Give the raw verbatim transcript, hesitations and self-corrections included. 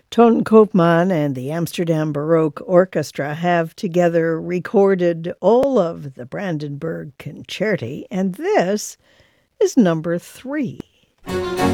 Ton Koopman and the Amsterdam Baroque Orchestra have together recorded all of the Brandenburg Concerti, and this is number three.